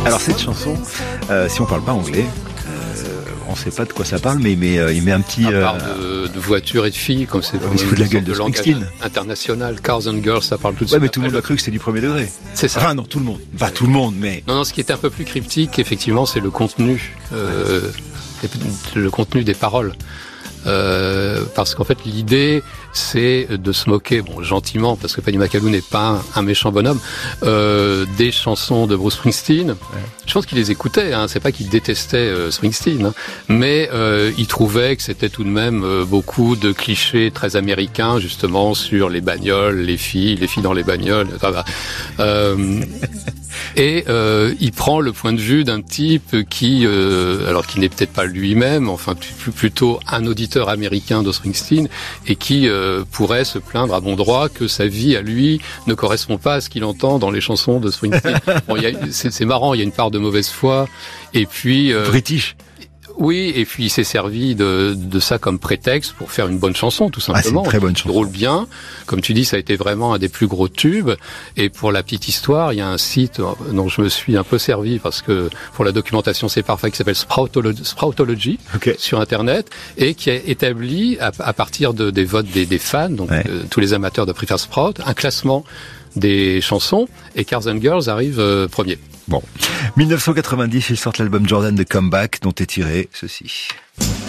Alors cette chanson, si on parle pas anglais, on sait pas de quoi ça parle, mais il met un petit... À part de voitures et de filles, comme c'est il se fout de la gueule de Springsteen. International, Cars and Girls, ça parle tout de suite. Ouais, mais tout le monde a cru que c'était du premier degré. C'est ça. Enfin non, tout le monde. Pas tout le monde, mais... Non, ce qui est un peu plus cryptique, effectivement, c'est le contenu des paroles. Parce qu'en fait l'idée c'est de se moquer, bon gentiment parce que Paddy McAloon n'est pas un méchant bonhomme, des chansons de Bruce Springsteen. Ouais. Je pense qu'il les écoutait, hein, c'est pas qu'il détestait Springsteen, hein, mais il trouvait que c'était tout de même beaucoup de clichés très américains justement sur les bagnoles, les filles dans les bagnoles. Et il prend le point de vue d'un type qui n'est peut-être pas lui-même, enfin plutôt un auditeur américain de Springsteen, et qui pourrait se plaindre à bon droit que sa vie à lui ne correspond pas à ce qu'il entend dans les chansons de Springsteen. Bon, c'est marrant, il y a une part de mauvaise foi, et puis British. Oui, et puis il s'est servi de ça comme prétexte pour faire une bonne chanson, tout simplement. C'est une très bonne chanson. Il roule bien. Comme tu dis, ça a été vraiment un des plus gros tubes. Et pour la petite histoire, il y a un site dont je me suis un peu servi parce que pour la documentation c'est parfait, qui s'appelle Sproutology sur Internet, et qui a établi à partir des votes des fans, donc tous les amateurs de Prefer Sprout, un classement des chansons, et Cars and Girls arrive premier. Bon. 1990, ils sortent l'album Jordan de Comeback, dont est tiré ceci.